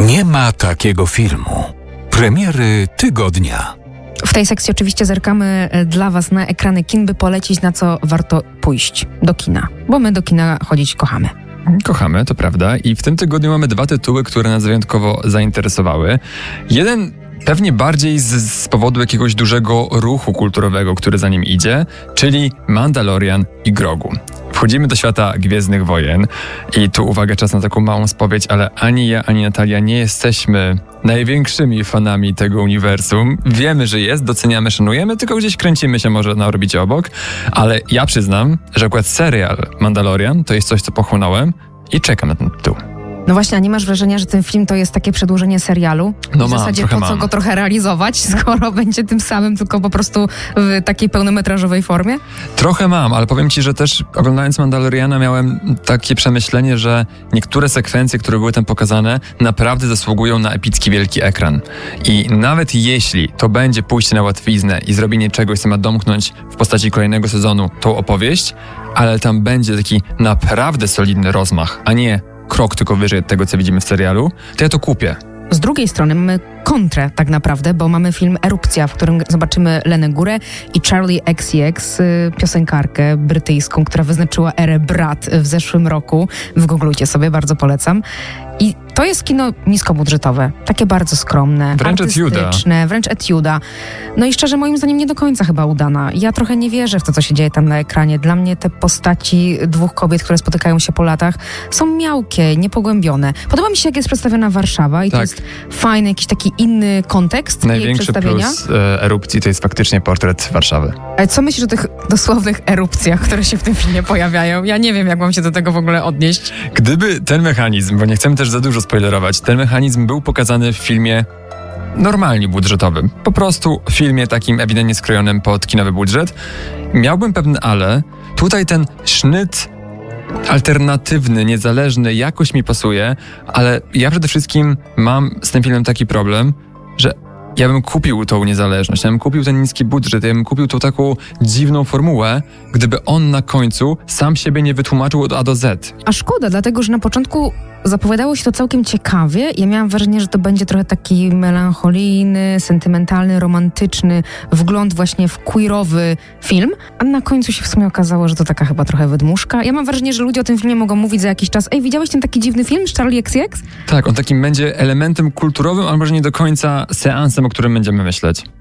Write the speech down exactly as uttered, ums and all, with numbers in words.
Nie ma takiego filmu. Premiery tygodnia. W tej sekcji oczywiście zerkamy dla Was na ekrany kin, by polecić, na co warto pójść do kina. Bo my do kina chodzić kochamy. Kochamy, to prawda. I w tym tygodniu mamy dwa tytuły, które nas wyjątkowo zainteresowały. Jeden pewnie bardziej z, z powodu jakiegoś dużego ruchu kulturowego, który za nim idzie, czyli Mandalorian i Grogu. Wchodzimy do świata Gwiezdnych Wojen i tu uwaga, czas na taką małą spowiedź, ale ani ja, ani Natalia nie jesteśmy największymi fanami tego uniwersum. Wiemy, że jest, doceniamy, szanujemy, tylko gdzieś kręcimy się może na orbicie obok, ale ja przyznam, że akurat serial Mandalorian to jest coś, co pochłonąłem i czekam na ten tytuł. No właśnie, a nie masz wrażenia, że ten film to jest takie przedłużenie serialu? No w mam, zasadzie trochę po co mam. go trochę realizować, skoro będzie tym samym, tylko po prostu w takiej pełnometrażowej formie? Trochę mam, ale powiem Ci, że też oglądając Mandaloriana miałem takie przemyślenie, że niektóre sekwencje, które były tam pokazane, naprawdę zasługują na epicki wielki ekran. I nawet jeśli to będzie pójście na łatwiznę i zrobienie czegoś, co ma domknąć w postaci kolejnego sezonu tą opowieść, ale tam będzie taki naprawdę solidny rozmach, a nie krok tylko wyżej od tego, co widzimy w serialu, to ja to kupię. Z drugiej strony mamy kontrę tak naprawdę, bo mamy film Erupcja, w którym zobaczymy Lenę Górę i Charli X C X, piosenkarkę brytyjską, która wyznaczyła erę brat w zeszłym roku. Wygooglujcie sobie, bardzo polecam. I to jest kino niskobudżetowe, takie bardzo skromne, wręcz artystyczne, etiuda. wręcz etiuda. No i szczerze, moim zdaniem nie do końca chyba udana. Ja trochę nie wierzę w to, co się dzieje tam na ekranie. Dla mnie te postaci dwóch kobiet, które spotykają się po latach, są miałkie, niepogłębione. Podoba mi się, jak jest przedstawiona Warszawa i tak. to jest fajny, jakiś taki inny kontekst jej Największy przedstawienia. plus e, Erupcji to jest faktycznie portret Warszawy. Ale co myślisz o tych dosłownych erupcjach, które się w tym filmie pojawiają? Ja nie wiem, jak mam się do tego w ogóle odnieść. Gdyby ten mechanizm, bo nie chcemy też za dużo spoilerować, ten mechanizm był pokazany w filmie normalnie budżetowym, po prostu w filmie takim ewidentnie skrojonym pod kinowy budżet, miałbym pewne ale. Tutaj ten sznyt alternatywny, niezależny jakoś mi pasuje, ale ja przede wszystkim mam z tym filmem taki problem, że ja bym kupił tą niezależność, ja bym kupił ten niski budżet, ja bym kupił tą taką dziwną formułę, gdyby on na końcu sam siebie nie wytłumaczył od A do Z. A szkoda, dlatego że na początku zapowiadało się to całkiem ciekawie. Ja miałam wrażenie, że to będzie trochę taki melancholijny, sentymentalny, romantyczny wgląd właśnie w queerowy film, a na końcu się w sumie okazało, że to taka chyba trochę wydmuszka. Ja mam wrażenie, że ludzie o tym filmie mogą mówić za jakiś czas. Ej, widziałeś ten taki dziwny film z Charli X C X? Tak, on takim będzie elementem kulturowym, ale może nie do końca seansem, o którym będziemy myśleć.